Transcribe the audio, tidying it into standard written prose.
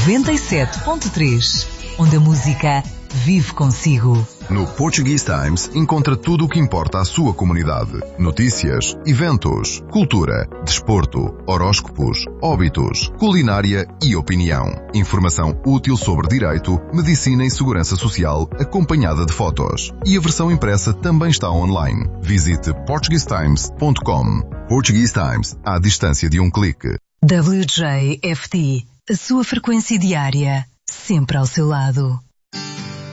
97.3, onde a música vive consigo. No Portuguese Times encontra tudo o que importa à sua comunidade. Notícias, eventos, cultura, desporto, horóscopos, óbitos, culinária e opinião. Informação útil sobre direito, medicina e segurança social, acompanhada de fotos. E a versão impressa também está online. Visite portuguesetimes.com. Portuguese Times, à distância de um clique. WJFT, a sua frequência diária, sempre ao seu lado.